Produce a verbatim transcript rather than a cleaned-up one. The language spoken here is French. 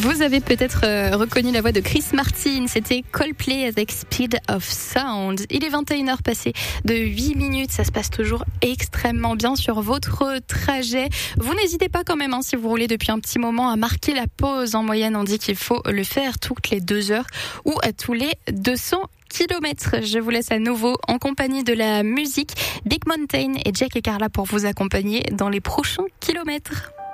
Vous avez peut-être euh, reconnu la voix de Chris Martin, c'était Coldplay avec Speed of Sound. Il est vingt et une heures passées de huit minutes, ça se passe toujours extrêmement bien sur votre trajet. Vous n'hésitez pas quand même, hein, si vous roulez depuis un petit moment, à marquer la pause. En moyenne, on dit qu'il faut le faire toutes les deux heures ou à tous les deux cents kilomètres. Je vous laisse à nouveau en compagnie de la musique, Big Mountain et Jack et Carla pour vous accompagner dans les prochains kilomètres.